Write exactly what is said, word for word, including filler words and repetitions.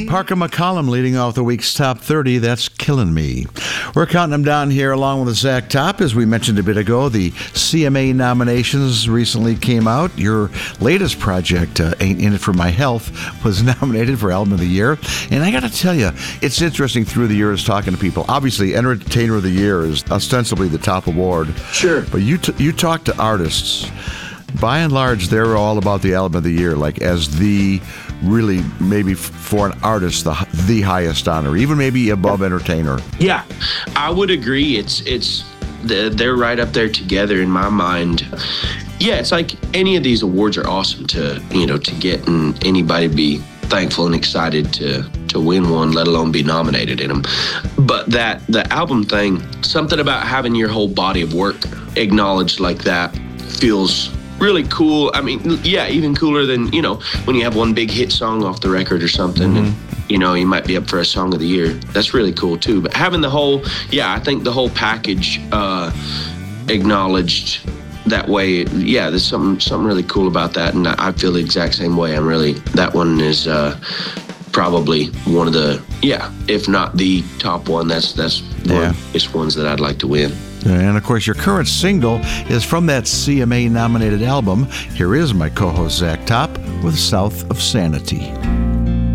Parker McCollum leading off the week's top thirty. That's Killing Me. We're counting them down here along with Zach Top. As we mentioned a bit ago, the C M A nominations recently came out. Your latest project, uh, Ain't In It For My Health, was nominated for Album of the Year. And I got to tell you, it's interesting through the years talking to people. Obviously, Entertainer of the Year is ostensibly the top award. Sure. But you t- you talk to artists. By and large, they're all about the Album of the Year, like as the really maybe f- for an artist the the highest honor, even maybe above Entertainer. Yeah, I would agree. It's it's they're right up there together in my mind. Yeah, it's like any of these awards are awesome to you know to get, and anybody be thankful and excited to to win one, let alone be nominated in them. But that the album thing, something about having your whole body of work acknowledged like that feels really cool. I mean, yeah, even cooler than, you know, when you have one big hit song off the record or something, mm-hmm. and, you know, you might be up for a Song of the Year. That's really cool, too. But having the whole, yeah, I think the whole package uh, acknowledged that way, yeah, there's something something really cool about that, and I feel the exact same way. I'm really, that one is uh, probably one of the, yeah, if not the top one, that's, that's one yeah. of the biggest ones that I'd like to win. And, of course, your current single is from that C M A-nominated album. Here is my co-host, Zach Top, with South of Sanity.